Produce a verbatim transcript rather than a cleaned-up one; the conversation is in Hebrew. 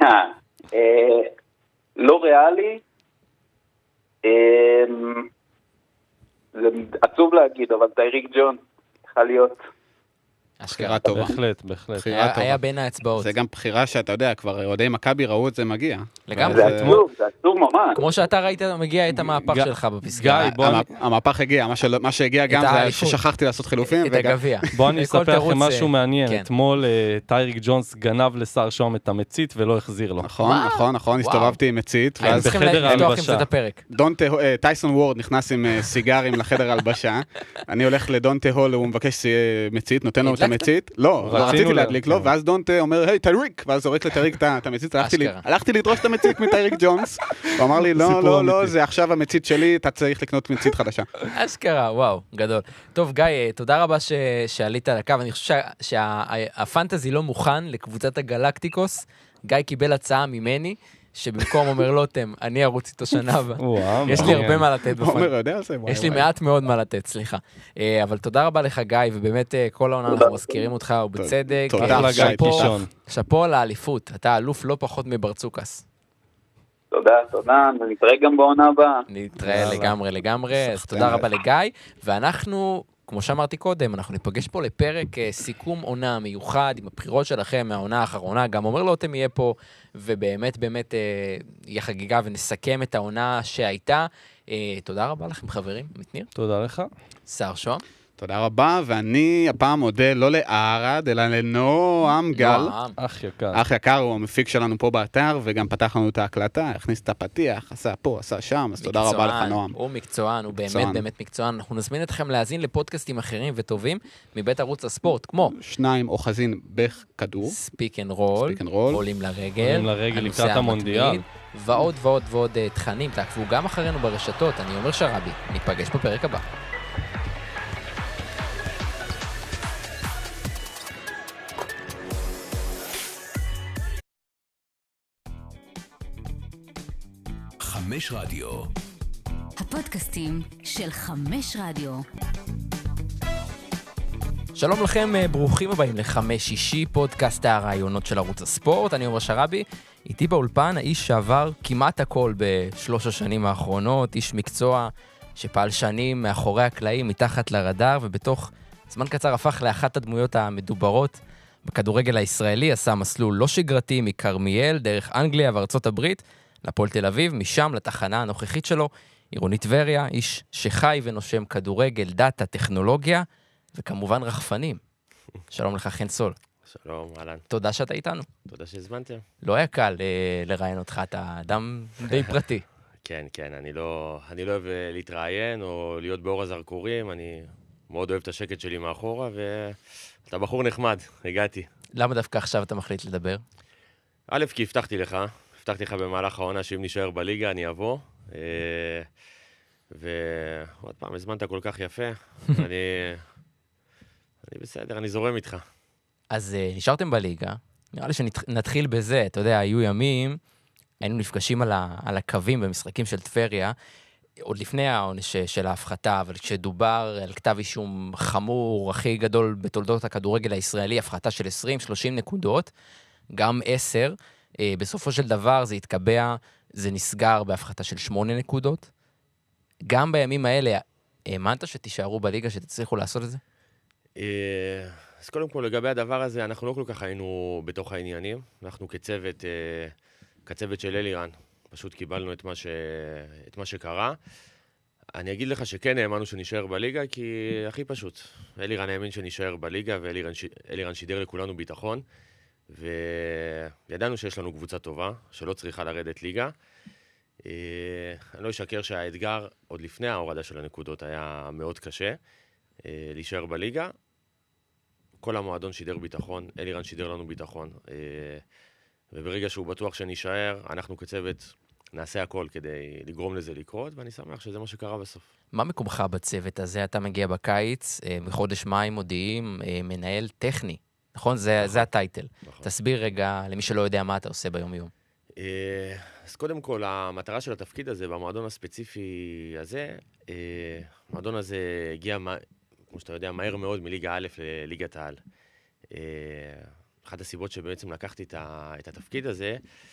לא ריאלי, זה עצוב להגיד, אבל טייריק ג'ונס צריכה להיות. בחירה טובה. בהחלט, בהחלט. היה בין האצבעות. זה גם בחירה שאתה יודע, כבר אוהדי מכבי ראו את זה מגיע. לגמרי. זה עצוב, זה עצוב ממש. כמו שאתה ראית, מגיע את המהפך שלך בפסגה. המהפך הגיע, מה שהגיע גם זה ששכחתי לעשות חילופים. את הגביע. בוא אני אספר לכם משהו מעניין. אתמול טייריק ג'ונס גנב לסער שום את המצית ולא החזיר לו. נכון, נכון, נכון, הסתובבתי עם מצית. היינו צריכים לפתוח עם זה את הפרק. טייסון וורד נכנס עם סיגרים לחדר הלבשה. אני הולך לדונטה הול, הוא מבקש מצית, נותן לו את המצית. לא, רציתי להדליק לו, ואז דונטה אומר, היי, טייריק, ואז זורק לטייריק את המצית. הלכתי לדרוש את המצית מטייריק ג'ונס, הוא אמר לי, לא, לא, לא, זה עכשיו המצית שלי, אתה צריך לקנות מצית חדשה. אשכרה, וואו, גדול. טוב, גיא, תודה רבה שעלית על הקו. אני חושב שהפנטזי לא מוכן לקבוצת הגלקטיקוס. גיא קיבל הצעה ממני, שבמקום אומר לוטם, אני ארוץ איתו שנה הבאה. יש לי הרבה מה לתת בפנטזי. יש לי מעט מאוד מה לתת, סליחה. אבל תודה רבה לך, גיא, ובאמת כל העונה אנחנו מזכירים אותך, ובצדק. תודה, גיא פישון. שפו על האליפות, אתה אלוף לא פחות מברצוקס. תודה, תודה, נתראה גם בעונה הבאה. נתראה לגמרי, לגמרי, אז תודה רבה לגיא, ואנחנו, כמו שאמרתי קודם, אנחנו ניפגש פה לפרק סיכום עונה מיוחד, עם הבחירות שלכם מהעונה האחרונה, גם אומר לוטם יהיה פה, ובאמת באמת יהיה חגיגה, ונסכם את העונה שהייתה. תודה רבה לכם חברים, מתניר. תודה לך. שר שוהם. תודה רבה, ואני הפעם מודה לא לערד, אלא לנועם גל. אח יקר. אח יקר, הוא המפיק שלנו פה באתר, וגם פתח לנו את ההקלטה, הכניס את הפתיח, עשה פה, עשה שם, אז תודה רבה לך נועם. הוא מקצוען, הוא באמת באמת מקצוען. אנחנו נזמין אתכם להאזין לפודקאסטים אחרים וטובים, מבית ערוץ הספורט, כמו שניים אוחזין בכדור. ספיק אנד רול. ספיק אנד רול. עולים לרגל. עולים לרגל לקראת המונדיאל. ועוד ועוד ועוד תכנים, תעקבו גם אחרינו ברשתות. אני אומר שרבי, ניפגש בפרק הבא. חמש רדיו. הפודקאסטים של חמש רדיו. שלום לכם, ברוכים הבאים לחמש שישי, פודקאסט הרעיונות של ערוץ הספורט. אני אומר שרבי, איתי באולפן האיש שעבר כמעט הכל בשלוש השנים האחרונות, איש מקצוע שפעל שנים מאחורי הקלעים, מתחת לרדאר, ובתוך זמן קצר הפך לאחת הדמויות המדוברות בכדורגל הישראלי, עשה מסלול לא שגרתי מקרמיאל, דרך אנגליה וארצות הברית, לפועל תל אביב, משם לתחנה הנוכחית שלו, עירוני טבריה, איש שחי ונושם כדורגל, דאטה, טכנולוגיה, וכמובן רחפנים. שלום לך, חן סול. שלום, אהלן. תודה שאתה איתנו. תודה שהזמנתם. לא היה קל אה, לראיין אותך, אתה אדם די פרטי. כן, כן, אני לא, אני לא אוהב להתראיין או להיות באור הזרקורים, אני מאוד אוהב את השקט שלי מאחורה, ואתה בחור נחמד, הגעתי. למה דווקא עכשיו אתה מחליט לדבר? א', כי הבטחתי לך, הבטחתי לך במהלך העונה שאם נשאר בליגה אני אבוא, ועוד פעם, הזמנת כל כך יפה, אני, אני בסדר, אני זורם איתך. אז נשארתם בליגה, נראה לי שנתחיל בזה, אתה יודע, היו ימים, היינו נפגשים על, ה, על הקווים במשחקים של טבריה, עוד לפני העונש של ההפחתה, אבל כשדובר על כתב אישום חמור, הכי גדול בתולדות הכדורגל הישראלי, הפחתה של עשרים שלושים נקודות, גם עשר, בסופו של דבר זה התקבע, זה נסגר בהפחתה של שמונה נקודות. גם בימים האלה, האמנת שתישארו בליגה, שתצליחו לעשות את זה? אז קודם כל, לגבי הדבר הזה, אנחנו לא כל כך היינו בתוך העניינים. אנחנו כצוות, כצוות של אלירן, פשוט קיבלנו את מה, ש... את מה שקרה. אני אגיד לך שכן האמנו שנשאר בליגה, כי הכי פשוט. אלירן האמין שנשאר בליגה, ואלירן שידר לכולנו ביטחון. וידענו שיש לנו קבוצה טובה, שלא צריכה לרדת ליגה. אני לא אשקר שהאתגר, עוד לפני ההורדה של הנקודות, היה מאוד קשה, להישאר בליגה. כל המועדון שידר ביטחון, אלירן שידר לנו ביטחון, וברגע שהוא בטוח שנשאר, אנחנו כצוות נעשה הכל כדי לגרום לזה לקרות, ואני שמח שזה מה שקרה בסוף. מה מקומך בצוות הזה? אתה מגיע בקיץ, מחודש מאי מודיעים, מנהל טכני. נכון? זה, נכון. זה הטייטל. נכון. תסביר רגע למי שלא יודע מה אתה עושה ביום יום. אז קודם כל, המטרה של התפקיד הזה, במועדון הספציפי הזה, המועדון הזה הגיע, כמו שאתה יודע, מהר מאוד מליגה א' לליגת העל. אחת הסיבות שבעצם לקחתי את התפקיד הזה,